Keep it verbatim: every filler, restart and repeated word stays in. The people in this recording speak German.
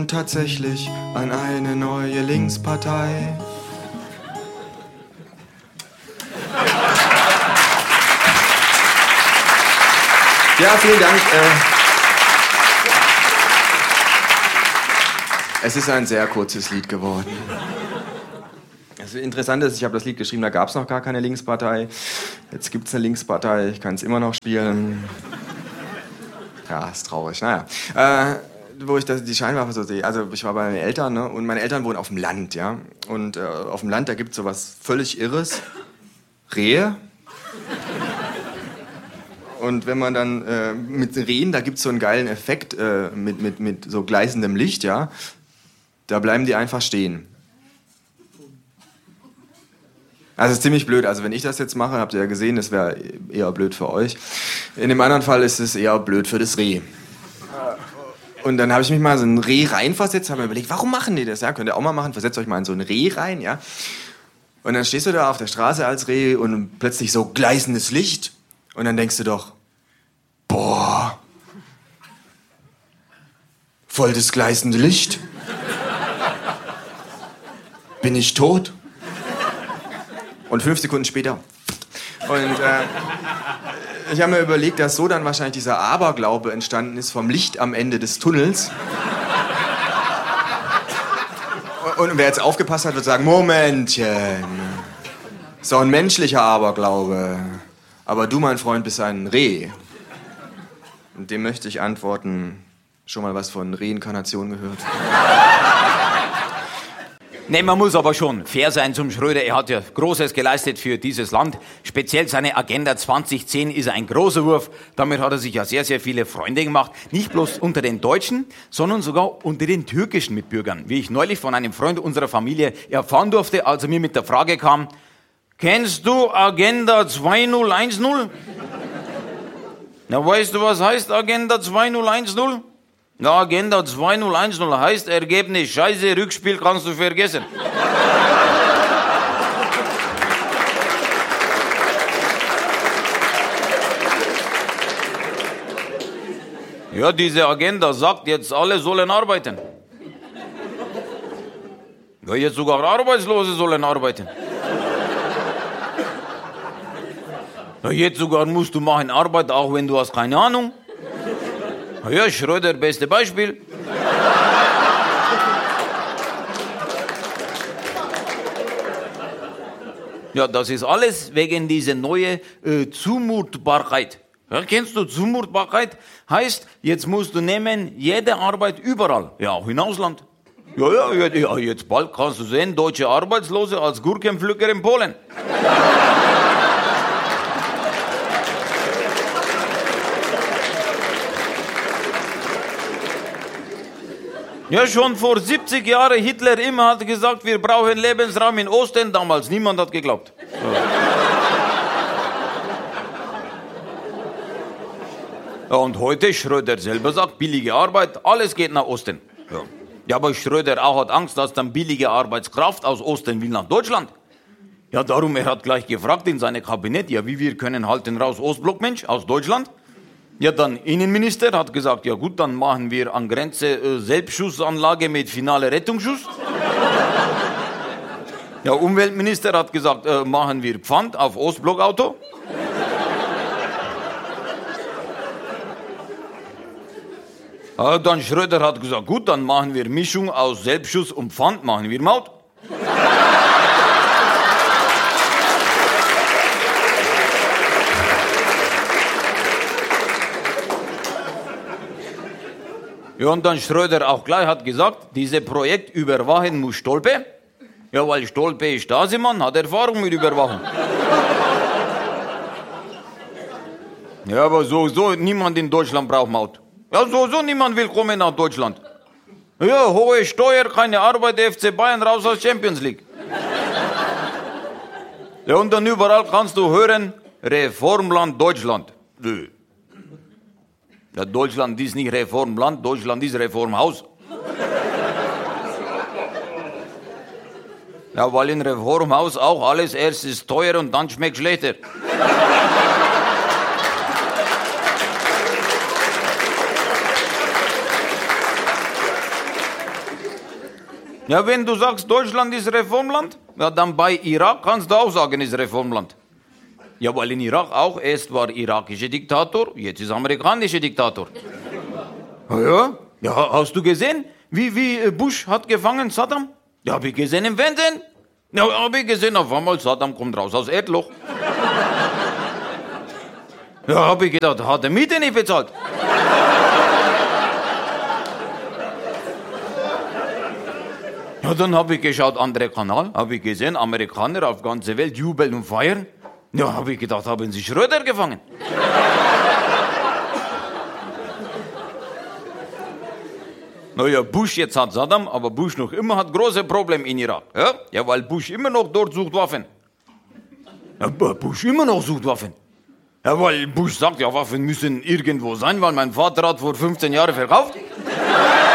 tatsächlich an eine neue Linkspartei. Ja, vielen Dank. Es ist ein sehr kurzes Lied geworden. Das Interessante ist, ich habe das Lied geschrieben, da gab es noch gar keine Linkspartei. Jetzt gibt es eine Linkspartei, ich kann es immer noch spielen. Ja, ist traurig, naja. Äh, wo ich das, die Scheinwerfer so sehe, also ich war bei meinen Eltern, ne, und meine Eltern wohnen auf dem Land, ja. Und äh, auf dem Land, da gibt es sowas völlig Irres. Rehe. Und wenn man dann äh, mit Rehen, da gibt es so einen geilen Effekt äh, mit, mit, mit so gleißendem Licht, ja. Da bleiben die einfach stehen. Also es ist ziemlich blöd. Also wenn ich das jetzt mache, habt ihr ja gesehen, das wäre eher blöd für euch. In dem anderen Fall ist es eher blöd für das Reh. Und dann habe ich mich mal so ein Reh reinversetzt, habe mir überlegt, warum machen die das? Ja, könnt ihr auch mal machen, versetzt euch mal in so ein Reh rein, ja. Und dann stehst du da auf der Straße als Reh und plötzlich so gleißendes Licht. Und dann denkst du doch, boah, voll das gleißende Licht. Bin ich tot? Und fünf Sekunden später. Und äh, ich habe mir überlegt, dass so dann wahrscheinlich dieser Aberglaube entstanden ist vom Licht am Ende des Tunnels. Und wer jetzt aufgepasst hat, wird sagen, Momentchen. So ein menschlicher Aberglaube. Aber du, mein Freund, bist ein Reh. Und dem möchte ich antworten, schon mal was von Reinkarnation gehört? Nee, man muss aber schon fair sein zum Schröder. Er hat ja Großes geleistet für dieses Land. Speziell seine Agenda zwanzig zehn ist ein großer Wurf. Damit hat er sich ja sehr, sehr viele Freunde gemacht. Nicht bloß unter den Deutschen, sondern sogar unter den türkischen Mitbürgern. Wie ich neulich von einem Freund unserer Familie erfahren durfte, als er mir mit der Frage kam, kennst du Agenda zweitausendachtzehn? Na, weißt du, was heißt Agenda zweitausendachtzehn? Na, Agenda zweitausendachtzehn heißt Ergebnis Scheiße, Rückspiel kannst du vergessen. Ja, diese Agenda sagt jetzt, alle sollen arbeiten. Ja, jetzt sogar Arbeitslose sollen arbeiten. Ja, jetzt sogar musst du machen Arbeit, auch wenn du hast keine Ahnung. Ja, Schröder, beste Beispiel. Ja, das ist alles wegen dieser neuen äh, Zumutbarkeit. Ja, kennst du Zumutbarkeit? Heißt, jetzt musst du nehmen, jede Arbeit überall, ja auch im Ausland. Ja, ja, ja, jetzt bald kannst du sehen, deutsche Arbeitslose als Gurkenpflücker in Polen. Ja, schon vor siebzig Jahren Hitler immer hat gesagt, wir brauchen Lebensraum in Osten. Damals, niemand hat geglaubt. Ja. Und heute Schröder selber sagt, billige Arbeit, alles geht nach Osten. Ja, ja, aber Schröder auch hat Angst, dass dann billige Arbeitskraft aus Osten will nach Deutschland. Ja, darum, er hat gleich gefragt in seinem Kabinett, ja, wie wir können halten raus Ostblockmensch aus Deutschland? Ja, dann Innenminister hat gesagt, ja gut, dann machen wir an Grenze äh, Selbstschussanlage mit finale Rettungsschuss. Ja, Umweltminister hat gesagt, äh, machen wir Pfand auf Ostblockauto. Ja, dann Schröder hat gesagt, gut, dann machen wir Mischung aus Selbstschuss und Pfand, machen wir Maut. Ja, und dann Schröder auch gleich hat gesagt, dieses Projekt überwachen muss Stolpe. Ja, weil Stolpe ist Stasi-Mann, hat Erfahrung mit Überwachung. Ja, aber so, so, niemand in Deutschland braucht Maut. Ja, so, so, niemand will kommen nach Deutschland. Ja, hohe Steuer, keine Arbeit, F C Bayern raus aus Champions League. Ja, und dann überall kannst du hören, Reformland Deutschland. Nö. Ja, Deutschland ist nicht Reformland, Deutschland ist Reformhaus. Ja, weil in Reformhaus auch alles erst ist teuer und dann schmeckt schlechter. Ja, wenn du sagst, Deutschland ist Reformland, ja, dann bei Irak kannst du auch sagen, ist Reformland. Ja, weil in Irak auch erst war irakischer Diktator, jetzt ist amerikanischer Diktator. Ja, ja, hast du gesehen, wie, wie Bush hat gefangen Saddam? Ja, hab ich gesehen im Fernsehen. Ja, hab ich gesehen, auf einmal Saddam kommt raus aus Erdloch. Ja, hab ich gedacht, hat er Miete nicht bezahlt. Ja, dann hab ich geschaut, anderer Kanal, hab ich gesehen, Amerikaner auf ganzer Welt jubeln und feiern. Ja, hab ich gedacht, haben sie Schröder gefangen. Naja, Bush jetzt hat Saddam, aber Bush noch immer hat große Probleme in Irak. Ja, ja, weil Bush immer noch dort sucht Waffen. Ja, Bush immer noch sucht Waffen. Ja, weil Bush sagt, ja, Waffen müssen irgendwo sein, weil mein Vater hat vor fünfzehn Jahren verkauft.